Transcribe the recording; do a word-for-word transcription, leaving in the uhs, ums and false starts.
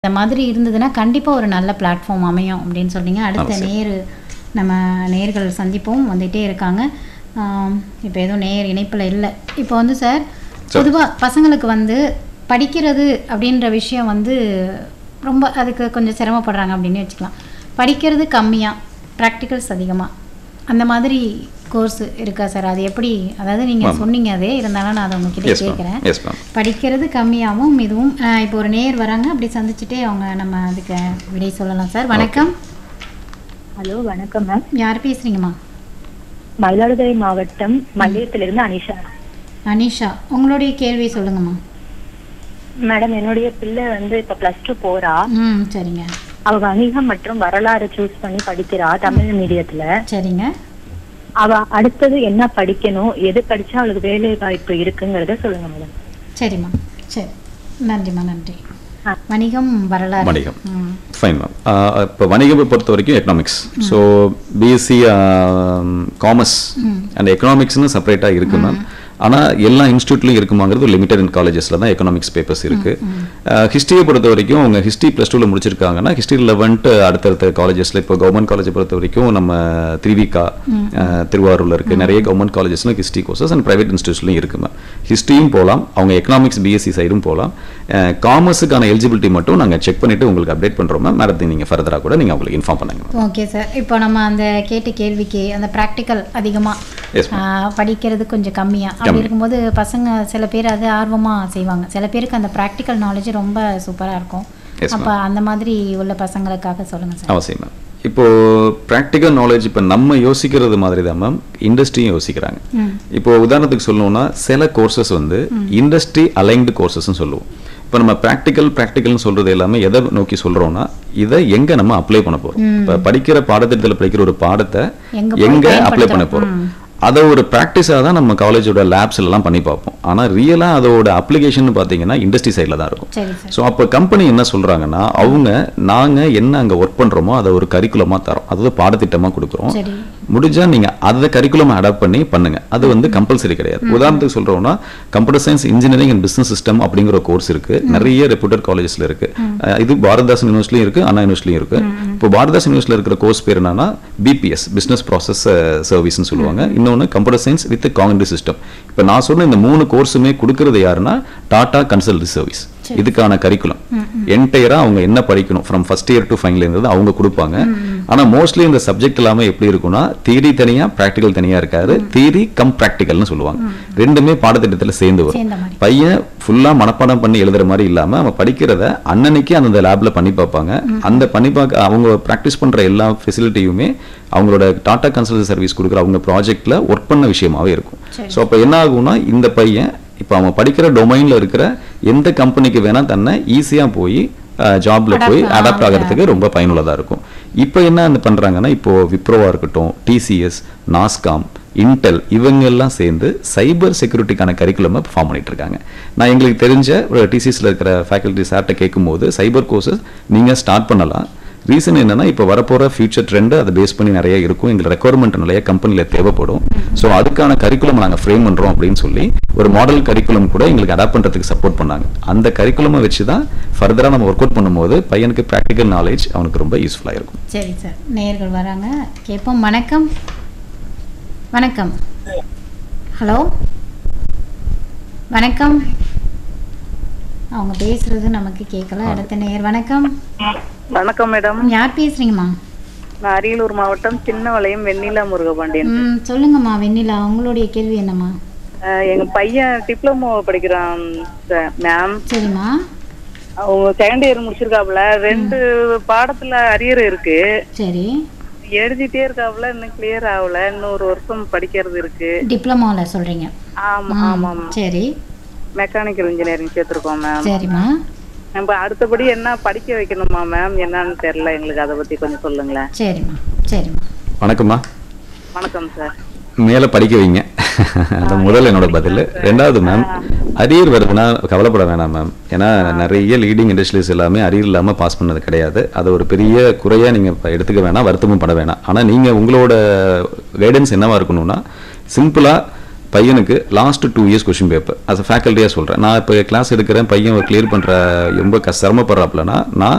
இந்த மாதிரி இருந்ததுன்னா கண்டிப்பாக ஒரு நல்ல பிளாட்ஃபார்ம் அமையும் அப்படின்னு சொன்னீங்க. அடுத்த நேர் நம்ம நேர்கள் சந்திப்போம் வந்துகிட்டே இருக்காங்க. இப்போ எதுவும் நேர் இணைப்பில் இல்லை. இப்போ வந்து சார் பொதுவாக பசங்களுக்கு வந்து படிக்கிறது அப்படின்ற விஷயம் வந்து ரொம்ப அதுக்கு கொஞ்சம் சிரமப்படுறாங்க அப்படின்னு வச்சுக்கலாம். படிக்கிறது கம்மியாக, ப்ராக்டிகல்ஸ் அதிகமாக, அந்த மாதிரி கோர்ஸ் இருக்கா சார்? அது எப்படி? அதாவது நீங்கள் சொன்னீங்க அதே இருந்தாலும் நான் அதை உங்ககிட்ட கேட்குறேன். படிக்கிறது கம்மியாகவும் இதுவும் இப்போ ஒரு நேர் வராங்க, அப்படி சந்திச்சுட்டே அவங்க நம்ம அதுக்கு விடை சொல்லலாம் சார். வணக்கம். ஹலோ, வணக்கம் மேம். யார் பேசுறீங்கம்மா? மயிலாடுதுறை மாவட்டம் மல்லியத்திலிருந்து அனிஷா. அனிஷா, உங்களுடைய கேள்வி சொல்லுங்கம்மா. மேடம், என்னுடைய பிள்ளை வந்து இப்ப பிளஸ் டூ போறா. ம், சரிங்க. அவ வணிகம் மற்றும் வரலாறு சூஸ் பண்ணி படிக்கிறா தமிழ் மீடியத்துல. சரிங்க. அவ அடுத்தது என்ன படிக்கணும், எது படிச்சா அவளுக்கு வேலை வாய்ப்பு இருக்குங்கிறத சொல்லுங்க மேடம். சரிம்மா, சரி, நன்றிம்மா. நன்றி. வணிகம் வரலாறு. வணிகம் ஃபைன் மேம். இப்போ வணிகத்தை பொறுத்த வரைக்கும் economics. So BSc commerce and எக்கனாமிக்ஸ்னு செப்பரேட்டாக இருக்கு மேம். ஆனால் எல்லா இன்ஸ்டியூட்லையும் இருக்குமாங்கிறது ஒரு லிமிடெட் இன் காலேஜஸில் தான் எக்கனாமிக்ஸ் பேப்பர்ஸ் இருக்குது. ஹிஸ்ட்ரியை பொறுத்த வரைக்கும் அவங்க ஹிஸ்ட்ரி ப்ளஸ் டூவில் முடிச்சிருக்காங்கன்னா ஹிஸ்ட்ரியில் வந்துட்டு அடுத்தடுத்த காலேஜஸில் இப்போ கவர்மெண்ட் காலேஜை பொறுத்த வரைக்கும் நம்ம திரிவிகா திருவாரூரில் இருக்குது, நிறைய government காலேஜஸ்லாம் history courses and private இன்ஸ்டியூட்ஸ்லையும் இருக்குங்க. ஹிஸ்ட்ரியும் போகலாம், அவங்க எக்கனாமிக்ஸ் பிஎஸ்சி சைடும் போகலாம். காமர்ஸுக்கான எலிஜிபிலிட்டி மட்டும் நாங்கள் செக் பண்ணிவிட்டு உங்களுக்கு அப்டேட் பண்ணுறோம் மேம். மேடத்தை நீங்கள் ஃபர்தராக கூட நீங்கள் உங்களுக்கு இன்ஃபார்ம் பண்ணுங்க. Okay sir. இப்போ நம்ம அந்த கேட்ட கேள்விக்கு அந்த ப்ராக்டிக்கல் அதிகமாக படிக்கிறது கொஞ்சம் கம்மியாக அப்படி இருக்கும்போது பசங்க சில பேர் அது ஆர்வமாக செய்வாங்க, சில பேருக்கு அந்த ப்ராக்டிக்கல் நாலேஜ் ரொம்ப சூப்பராக இருக்கும். அப்போ அந்த மாதிரி உள்ள பசங்களுக்காக சொல்லுங்கள் சார். அவசியம் மேம். இப்போ ப்ராக்டிக்கல் நாலேஜ் இப்போ நம்ம யோசிக்கிறது மாதிரி தான் மேம் இண்டஸ்ட்ரியும் யோசிக்கிறாங்க. இப்போ உதாரணத்துக்கு சொல்லணும்னா சில கோர்சஸ் வந்து இண்டஸ்ட்ரி அலைன்டு கோர்சஸ்ன்னு சொல்லுவோம். இப்போ நம்ம ப்ராக்டிக்கல் ப்ராக்டிக்கல்னு சொல்றது எல்லாமே எதை நோக்கி சொல்றோம்னா இதை எங்க நம்ம அப்ளை பண்ண போறோம். இப்போ படிக்கிற பாடத்திட்டத்தில் படிக்கிற ஒரு பாடத்தை எங்க அப்ளை பண்ண போறோம், அதை ஒரு ப்ராக்டிஸாக தான் நம்ம காலேஜோட லேப்ஸ்லாம் பண்ணி பார்ப்போம். ஆனால் ரியலாக அதோட அப்ளிகேஷன் பார்த்தீங்கன்னா இண்டஸ்ட்ரி சைடில் தான் இருக்கும். ஸோ அப்போ கம்பெனி என்ன சொல்கிறாங்கன்னா அவங்க நாங்கள் என்ன அங்கே ஒர்க் பண்ணுறோமோ அதை ஒரு கரிக்குலமாக தரோம், அதாவது பாடத்திட்டமாக கொடுக்குறோம். முடிஞ்சால் நீங்கள் அதை கரிக்குலமாக அடாப்ட் பண்ணி பண்ணுங்கள், அது வந்து கம்பல்சரி கிடையாது. உதாரணத்துக்கு சொல்கிறோம்னா computer science engineering and business system அப்படிங்கிற ஒரு கோர்ஸ் இருக்குது, நிறைய ரெப்யூட்டட் காலேஜஸில் இருக்குது. இது பாரதிதாசன் யூனிவர்சிட்டியும் இருக்குது, அண்ணா யூனிவர்சிட்டியும் இருக்குது. இப்போ பாரதிதாசன் யூனிவர்சிட்டியில் இருக்கிற கோர்ஸ் பேர் என்னன்னா பிபிஎஸ், பிஸ்னஸ் ப்ராசஸ் சர்வீஸ்னு சொல்லுவாங்க. இன்னொன்று computer science with cognitive system. இப்போ நான் சொன்ன இந்த மூணு கோர்ஸுமே கொடுக்கறது யாருன்னா டாடா கன்சல்டி சர்வீஸ். இதுக்கான கரிக்குலம் என்டையரா அவங்க என்ன படிக்கணும் from first year to final year அவங்க கொடுப்பாங்க. ஆனா மோஸ்ட்லி இந்த சப்ஜெக்ட் எல்லாமே எப்படி இருக்கும்னா தியரி தனியா பிராக்டிகல் தனியா இருக்காது, தியரி கம் பிராக்டிகல்னு சொல்லுவாங்க. ரெண்டுமே பாடத்திட்டத்தில் சேர்ந்து வரும். பையன் ஃபுல்லா மனப்பாடம் பண்ணி எழுதுற மாதிரி இல்லாம அவன் படிக்கிறத அன்னன்னைக்கு அந்த லேப்ல பண்ணி பார்ப்பாங்க. அந்த பண்ணி பார்க்க அவங்க பிராக்டிஸ் பண்ற எல்லா ஃபெசிலிட்டியுமே அவங்களோட டாடா கன்சல்டி சர்வீஸ் கொடுக்குற அவங்க ப்ராஜெக்ட்ல ஒர்க் பண்ண விஷயமாவே இருக்கும். ஸோ அப்போ என்ன ஆகும்னா இந்த பையன் இப்போ அவன் படிக்கிற டொமைன்ல இருக்கிற எந்த கம்பெனிக்கு வேணா தன்னை ஈஸியா போய் ஜாப்ல போய் அடாப்ட் ஆகிறதுக்கு ரொம்ப பயனுள்ளதா இருக்கும். இப்போ என்ன பண்றாங்கன்னா இப்போ விப்ரோவா இருக்கட்டும், டிசிஎஸ், நாஸ்காம், இன்டெல் இவங்க எல்லாம் சேர்ந்து சைபர் செக்யூரிட்டிக்கான கரிக்குலமை ஃபார்ம் பண்ணிட்டு இருக்காங்க. நான் எங்களுக்கு தெரிஞ்ச ஒரு டிசிஎஸ்ல இருக்கிற ஃபேக்கல்டி சார்ட்ட கேட்கும் போது சைபர் கோர்சஸ் நீங்க ஸ்டார்ட் பண்ணலாம். ரீசன் என்னன்னா இப்போ வரப்போற ஃபியூச்சர் ட்ரெண்ட் அதை பேஸ் பண்ணி நிறைய இருக்கும், எங்களுக்கு ரெக்குவயர்மெண்ட் நிறைய கம்பெனியில் தேவைப்படும். ஸோ அதுக்கான கரிக்குலம் நாங்கள் ஃப்ரேம் பண்றோம் அப்படின்னு சொல்லி ஒரு மாடல் கரிக்குலம் கூட எங்களுக்கு அடாப்ட் பண்றதுக்கு சப்போர்ட் பண்ணாங்க. அந்த கரிக்குலமை வச்சு தான் ஃபர்தரா நம்ம ஒர்க் அவுட் பண்ணும்போது பையனுக்கு ப்ராக்டிக்கல் நாலேஜ் அவனுக்கு ரொம்ப யூஸ்ஃபுல்லாக இருக்கும். சரி சார், நேயர்கள் வராங்க கேட்போம். வணக்கம். வணக்கம். ஹலோ, வணக்கம். அவங்க பேசுறது நமக்கு கேட்கல. அடுத்த நேயர். வணக்கம். வணக்கம் மேடம். யார் பேசுறீங்கம்மா? நான் அரியலூர் மாவட்டம் சின்னவளையம் வெண்ணிலா முருகபாண்டியன். ம், சொல்லுங்கம்மா வெண்ணிலா, உங்களுடைய கேள்வி என்னம்மா? எங்க பையன் டிப்ளமோ படிக்கிறான் மேம். சரிம்மா. அவங்க செகண்ட் இயர் முடிச்சிருக்காப்புல, ரெண்டு பாடத்துல அரியர் இருக்கு. சரி. எழுதிட்டே இருக்காப்புல, இன்னும் கிளியர் ஆகல, இன்னும் ஒரு வருஷம் படிக்கிறது இருக்கு. டிப்ளமோல சொல்றீங்க? ஆமா ஆமா. சரி. Mechanical engineering சேர்த்திருக்கோம் ma'am. சரிம்மா. நம்ம அடுத்தபடி என்ன படிக்க வைக்கணுமா மேம், என்னன்னு தெரியல எங்களுக்கு, அதை பத்தி கொஞ்சம் சொல்லுங்களேன். சரிம்மா. சரிம்மா. வணக்கம்மா. வணக்கம் சார். மேல படிக்க வைங்க, அந்த முதல் என்னோட பதில். ரெண்டாவது மேம், அரியர் வருதுன்னா கவலைப்பட வேணாம் மேம். ஏன்னா நிறைய லீடிங் இண்டஸ்ட்ரீஸ் எல்லாமே அரியர் இல்லாமல் பாஸ் பண்ணது கிடையாது. அது ஒரு பெரிய குறையாக நீங்கள் எடுத்துக்க வேணாம், வருத்தமும் பட வேணாம். ஆனால் நீங்கள் உங்களோட கைடன்ஸ் என்னவா இருக்கணும்னா சிம்பிளாக பையனுக்கு last two years question paper as a ஃபேக்கல்ட்டியாக சொல்கிறேன். நான் இப்போ கிளாஸ் எடுக்கிறேன், பையன் கிளியர் பண்ணுற ரொம்ப க சிரமப்படுறாப்புலனா நான்